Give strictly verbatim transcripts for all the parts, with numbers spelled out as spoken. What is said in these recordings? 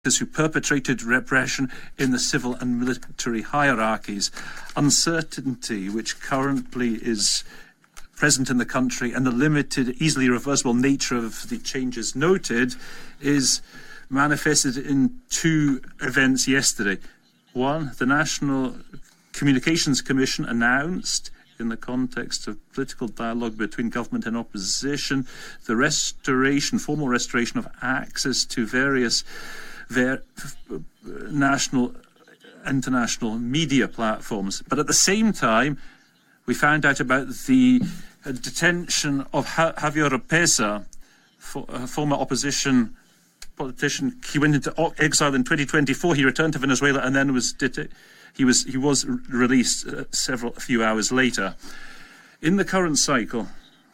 who perpetrated repression in the civil and military hierarchies. Uncertainty, which currently is present in the country, and the limited, easily reversible nature of the changes noted is manifested in two events yesterday. One, the National Communications Commission announced, in the context of political dialogue between government and opposition, the restoration, formal restoration of access to various ver- national, international media platforms. But at the same time, we found out about the uh, detention of ha- Javier Oropesa, for, uh, former opposition politician. He went into exile in twenty twenty-four. He returned to Venezuela and then was detained. He was he was released uh, several a few hours later. In the current cycle,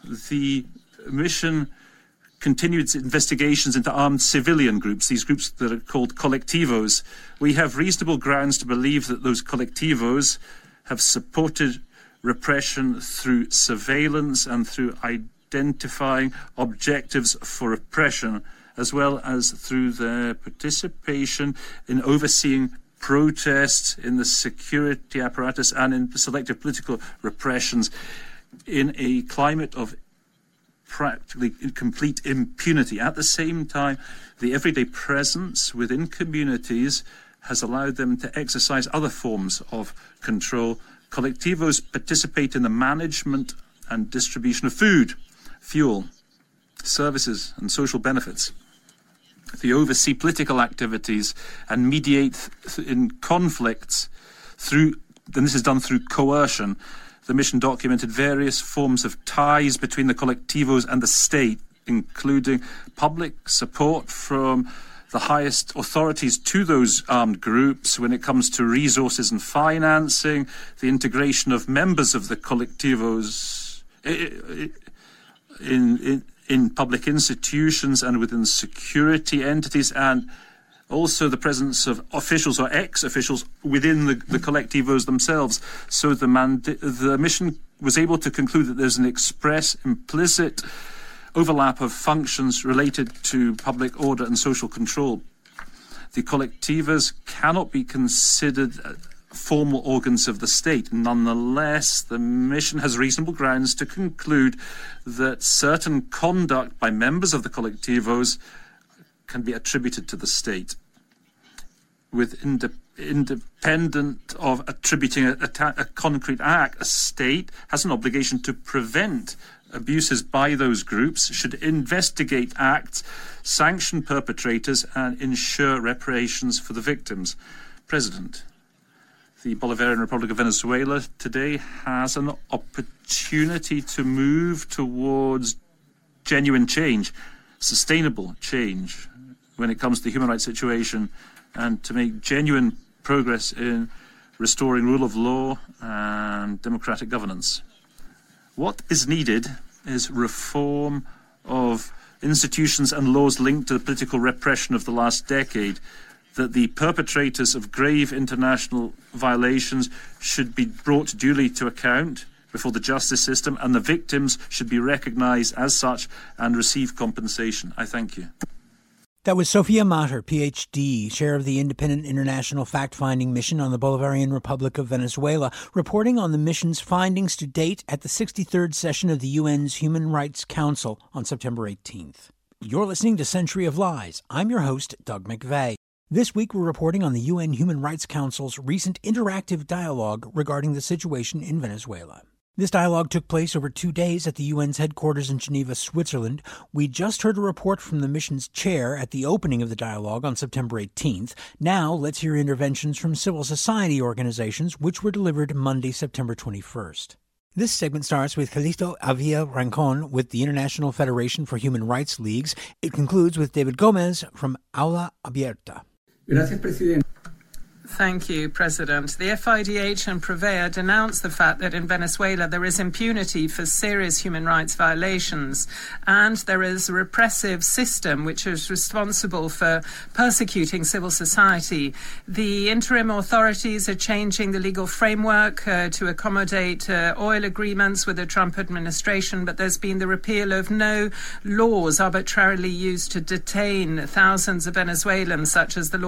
the mission continued its investigations into armed civilian groups, these groups that are called colectivos. We have reasonable grounds to believe that those colectivos have supported repression through surveillance and through identifying objectives for repression, as well as through their participation in overseeing protests in the security apparatus and in selective political repressions in a climate of practically complete impunity. At the same time, the everyday presence within communities has allowed them to exercise other forms of control. Colectivos participate in the management and distribution of food, fuel, services and social benefits. They oversee political activities and mediate th- in conflicts through, and this is done through coercion. The mission documented various forms of ties between the colectivos and the state, including public support from the highest authorities to those armed groups when it comes to resources and financing, the integration of members of the colectivos in, in in public institutions and within security entities, and also the presence of officials or ex-officials within the, the collectivos themselves. So the, manda- the mission was able to conclude that there's an express, implicit overlap of functions related to public order and social control. The collectivos cannot be considered formal organs of the state. Nonetheless, the mission has reasonable grounds to conclude that certain conduct by members of the collectivos can be attributed to the state. With inde- independent of attributing a, a, ta- a concrete act, a state has an obligation to prevent abuses by those groups, should investigate acts, sanction perpetrators, and ensure reparations for the victims. President, the Bolivarian Republic of Venezuela today has an opportunity to move towards genuine change, sustainable change when it comes to the human rights situation, and to make genuine progress in restoring rule of law and democratic governance. What is needed is reform of institutions and laws linked to the political repression of the last decade, that the perpetrators of grave international violations should be brought duly to account before the justice system, and the victims should be recognised as such and receive compensation. I thank you. That was Sofia Mater, P H D, chair of the Independent International Fact-Finding Mission on the Bolivarian Republic of Venezuela, reporting on the mission's findings to date at the sixty-third session of the U N's Human Rights Council on September eighteenth. You're listening to Century of Lies. I'm your host, Doug McVeigh. This week we're reporting on the U N Human Rights Council's recent interactive dialogue regarding the situation in Venezuela. This dialogue took place over two days at the U N's headquarters in Geneva, Switzerland. We just heard a report from the mission's chair at the opening of the dialogue on September eighteenth. Now let's hear interventions from civil society organizations, which were delivered Monday, September twenty-first. This segment starts with Calixto Avila Rincon with the International Federation for Human Rights Leagues. It concludes with David Gomez from Aula Abierta. Gracias, Presidente. Thank you, President. The F I D H and Provea denounced the fact that in Venezuela there is impunity for serious human rights violations, and there is a repressive system which is responsible for persecuting civil society. The interim authorities are changing the legal framework uh, to accommodate uh, oil agreements with the Trump administration, but there's been the repeal of no laws arbitrarily used to detain thousands of Venezuelans, such as the law